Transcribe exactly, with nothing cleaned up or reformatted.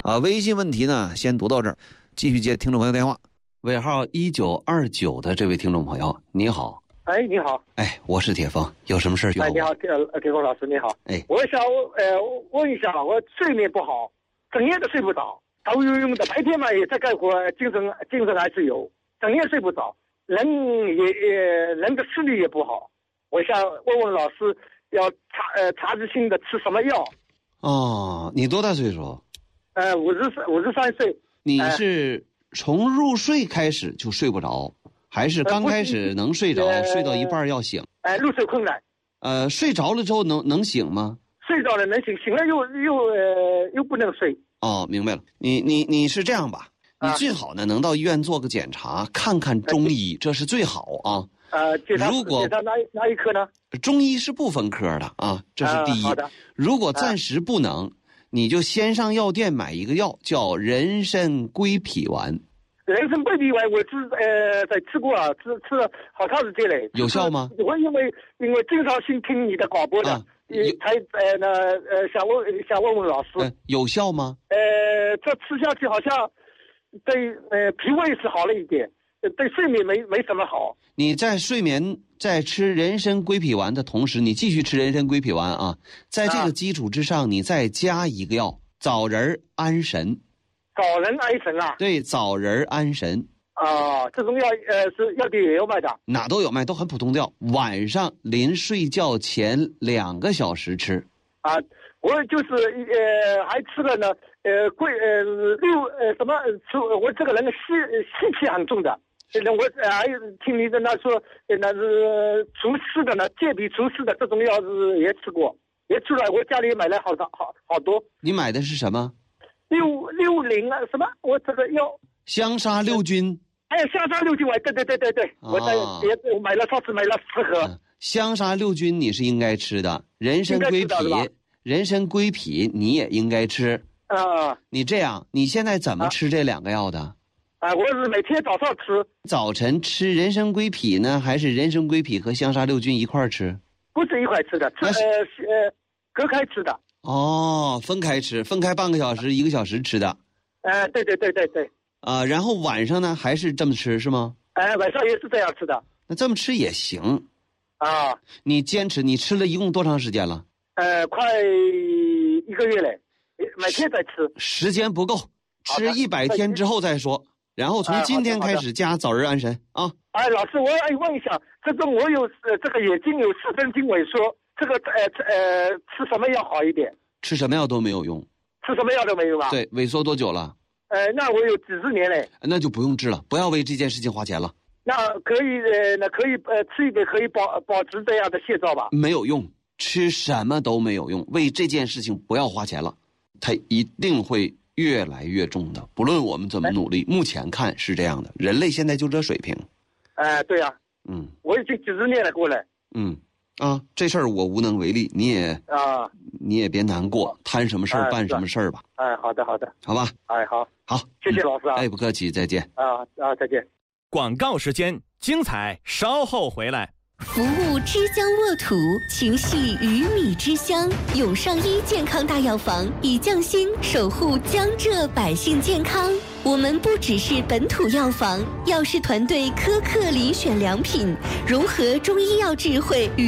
啊，微信问题呢，先读到这儿，继续接听众朋友电话。尾号一九二九的这位听众朋友，你好。 哎，你好。 哎，我是铁峰，有什么事儿需要我？ 哎，你好，铁铁峰老师，你好。 哎， 我想呃问一下，我睡眠不好，整夜都睡不着，头晕晕的，白天嘛也在干活，精神精神还是有，整夜睡不着，人也也人的视力也不好。我想问问老师，要查呃查治性的吃什么药？ 哦，你多大岁数？ 呃，五十五十三岁。 你是从入睡开始就睡不着？还是刚开始能睡着，呃、睡到一半要醒？ 哎、呃，入睡困难。 呃，睡着了之后能能醒吗？ 睡着了能醒，醒了又又呃又不能睡。 哦，明白了。你你你是这样吧？你最好呢能到医院做个检查，看看中医，这是最好啊。 呃，检查如果检查哪哪一科呢？ 中医是不分科的啊，这是第一。 呃、好的。 如果暂时不能，你就先上药店买一个药，叫人参归脾丸。 人参归脾丸我吃呃在吃过啊，吃吃了好长时间嘞。 有效吗？ 我因为因为经常性听你的广播的， 啊、 才呃呢呃想问想问问老师、 呃，有效吗？ 呃，这吃下去好像对呃脾胃是好了一点，对睡眠没没什么好。 你在睡眠在吃人参归脾丸的同时，你继续吃人参归脾丸啊，在这个基础之上，你再加一个药枣仁安神。 枣仁安神啊？ 对，枣仁安神啊，这种药呃是药店也有卖的， 哪都有卖，都很普通的药。晚上临睡觉前两个小时吃。 啊，我就是呃还吃了呢，呃贵呃六呃什么吃，我这个人吸吸气很重的。我还听你的那说，那是除湿的呢，健脾除湿的这种药是也吃过，也吃了，我家里买了好多好好多。 你买的是什么？ 六六零啊，什么？我这个药香砂六菌。 哎呀，香砂六菌丸，对对对对对，啊、我在也我买了，上次买了十盒、嗯。 香砂六菌你是应该吃的，人参归脾，人参归脾你也应该吃。 啊， 你这样，你现在怎么吃这两个药的？ 啊，我是每天早上吃。 早晨吃人参归脾呢，还是人参归脾和香砂六菌一块儿吃？ 不是一块吃的，吃呃呃隔开吃的。 哦，分开吃，分开半个小时、一个小时吃的。 呃，对对对对对。 啊、呃，然后晚上呢，还是这么吃是吗？ 哎、呃，晚上也是这样吃的。 那这么吃也行。 啊。 你坚持，你吃了一共多长时间了？ 呃，快一个月嘞，每天在吃。 时间不够，吃一百天之后再说。然后从今天开始加枣仁安神啊。 哎，老师，我要问一下，这种我有呃这个眼睛有视神经萎缩。这个呃呃吃什么药好一点？ 吃什么药都没有用。 吃什么药都没有吧？ 对，萎缩多久了？ 呃，那我有几十年嘞。 那就不用治了，不要为这件事情花钱了。 那可以呃，那可以呃吃一点可以保保持这样的现状吧？ 没有用，吃什么都没有用，为这件事情不要花钱了，它一定会越来越重的。不论我们怎么努力，目前看是这样的，人类现在就这水平。 哎、呃，对呀、啊。 嗯。 我已经几十年了过来。 嗯。啊，这事儿我无能为力，你也啊， 你也别难过，摊什么事儿、哎、办什么事儿吧。 哎，好的，好的， 好吧。 哎，好， 好， 谢谢老师啊。 哎，不客气，再见。 啊啊，再见。 广告时间，精彩稍后回来。 服务之江沃土，情系鱼米之乡。永上医健康大药房以匠心守护江浙百姓健康。我们不只是本土药房，药师团队苛刻遴选良品，融合中医药智慧与